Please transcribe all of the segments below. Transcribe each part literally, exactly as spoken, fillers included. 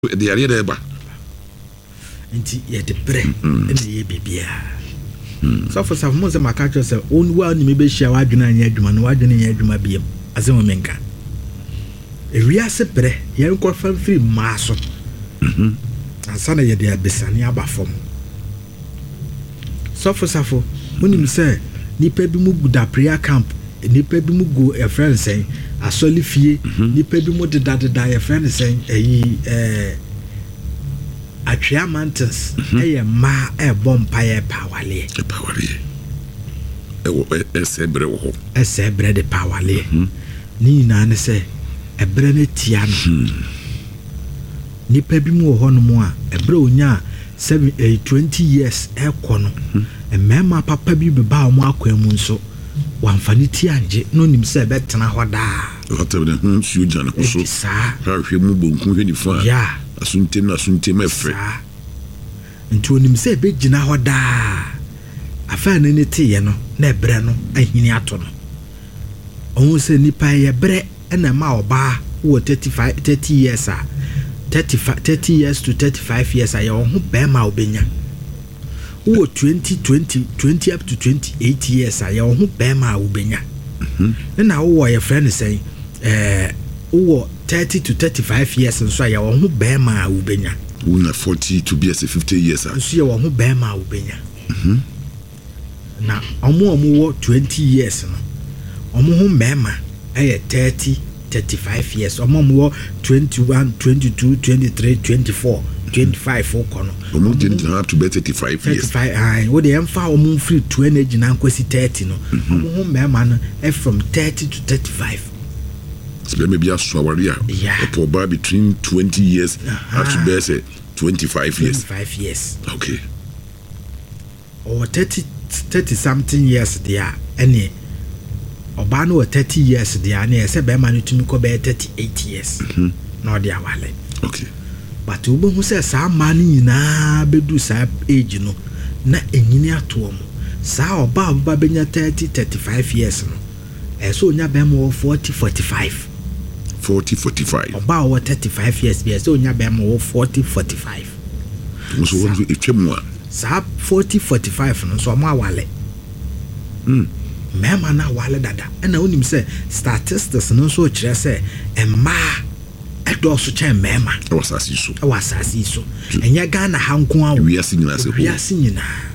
the area there ba nti ye de bre na ye bibia so for some months my catch say on wa ni me be hia wa adwena anya adwuma no wa adwena anya adwuma biem ase mo menka ewia se bre ye nko fa free maaso mhm ansa na ye de abesane abafom so for safo munim say nipa bi mu guda prayer camp nipa bi mu go e friend say asoli fie nipa bi mu deda deda e friend say eyi eh Atria Mountains eh ma e bompa ye pawale e pawale e wo e sebre wo e sebre de pawale ni na ne se ebre ne tia no nipa bi mu ho no mu a ebre onya seven twenty years e kono e mema papa bi be ba mo akwa mu nso wamfani tia nje no nim se betena ho da hotel de hu su jana ko so sa hwehwe mu bonku hwe ni fa ya asuntem na asuntem efre nti onim se be gina ho da afa ne ne tie no na ebre no ahini ato no ohun se nipa ye bre na ma oba wo thirty-five thirty years a thirty-five thirty years to thirty-five years a ye ho be ma obenya wo twenty twenty twenty up to twenty-eight years a ye ho be ma obenya mhm na wo ye friend say eh wo thirty to thirty-five years so ya wo ho be ma ubenya una forty to be as fifty years so ya wo ho be ma ubenya mhm na omo omo wo twenty years no omo ho me ma eh thirty thirty-five years omo omo wo twenty-one twenty-two twenty-three twenty-four twenty-five okono omo didn't have to be thirty-five years thirty-five ai wo de emfa omo free two energy na nkwasi thirty no omo ho me ma no eh from thirty to thirty-five. So maybe a swawaria or bar between twenty years uh-huh. to be say twenty-five years. twenty-five years. Okay. Or thirty thirty something years there any oba no thirty years there na say be man to me ko be thirty-eight years. Mhm. No dia wale. Okay. But we hu say sa man nyina bedu sa age no na enyini ato mo. Sa oba oba benya thirty thirty-five years no. E so nya be mo forty forty-five. forty forty-five oba wo thirty-five years bi so nya be mo forty forty-five so wonzo etwemu a sa forty forty-five no so mo awale mm mema na wale dada na onim se statistics no so kire se emma edo so chen mema e wasasi so e wasasi so enya Ghana hanko awo we are singing as a we are singing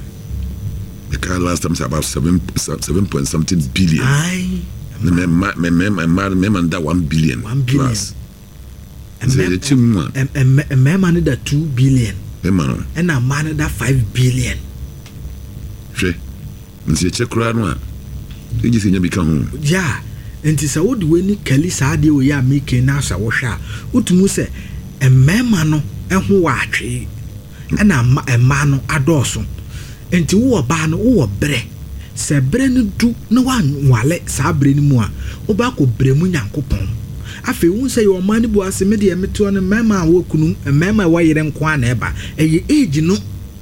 the car last time about seven seven point something billion ai me me me me me me man that one billion one billion plus and the team one and me man that two billion me man and a man that five billion she nsi che kura no a eji se nya bi ka ho ya enti sa wodi weni kali sa de o ya make na sa wo hwa utumu se emema no eho wa atwe na emma no adoso enti wo ba no wo bre se bre no du na wanwale sa bre ni mu a wo ba ko bre mu nyankopon afi wo se yo man bu ase me de emeto no mema wo kunu mema wa yire nko a na eba eye age no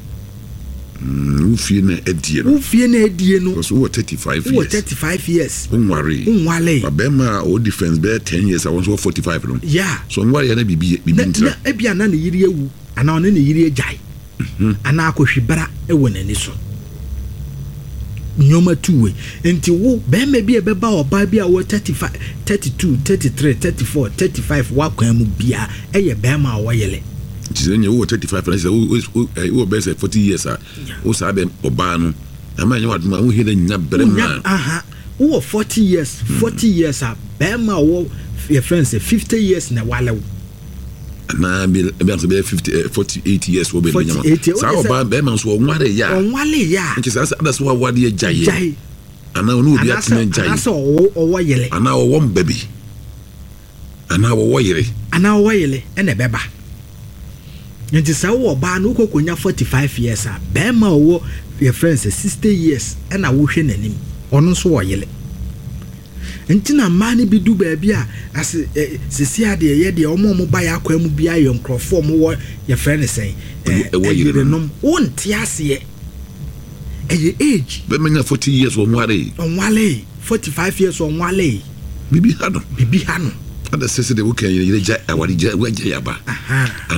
mm ufie na edie no ufie na edie no so wo thirty-five years wo thirty-five years unware unwale babema o difference be ten years I want so forty-five no yeah so unware na bibi bibi ntra na ebia na ne yire ewu ana one ne yire ejai ana akohwibara ewo nani so nyoma tuwe enti wo be me bi ebeba oba bi a wo thirty-five thirty-two thirty-three thirty-four thirty-five wa kwan mu bia eye be ma wo yele tizenye wo thirty-five na say wo be say forty years a wo sa be oba no ama nya waduma wo hede nya bere ma aha wo forty years forty years a be ma wo your friends say fifty years na wale na be be be fifty forty-eight years wo be nya sa oba be ma so onware ya onwale ya nti sa ada so wade ya jaye ana onu obi atene jaye ana so owo yele ana owo mbabi ana owo yele ana owo yele ene beba nti sa wo ba no kokonya forty-five years a be ma owo your friends say sixty years ena wo hwe nanim ono so wo yele nti na mani bi du ba bia as sisi ade ye de omo omo ba ya kwa mu bia ye nkrofo mo wo your friend say eh nom wonti ase ye age be menya forty years wo nware onwale forty-five years onwale bibi hano bibi hano ada sese de wo kan ye ja awari ja wa ja yaba aha